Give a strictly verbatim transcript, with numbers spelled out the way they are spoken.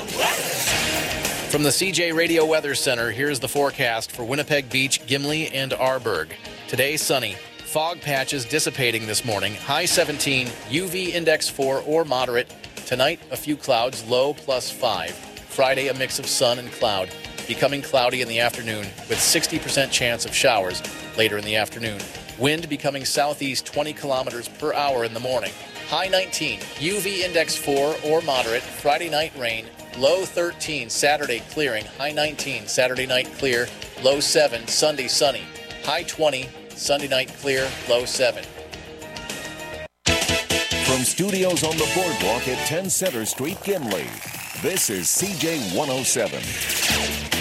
From the C J Radio Weather Center, here's the forecast for Winnipeg Beach, Gimli, and Arborg. Today, sunny. Fog patches dissipating this morning. High seventeen, U V index four or moderate. Tonight, a few clouds, low plus five. Friday, a mix of sun and cloud. Becoming cloudy in the afternoon with sixty percent chance of showers later in the afternoon. Wind becoming southeast twenty kilometers per hour in the morning. High nineteen, U V index four or moderate. Friday night rain. Low thirteen, Saturday clearing. High nineteen, Saturday night clear. Low seven, Sunday sunny. High twenty, Sunday night clear. Low seven. From studios on the boardwalk at ten Center Street, Gimli, this is C J one oh seven.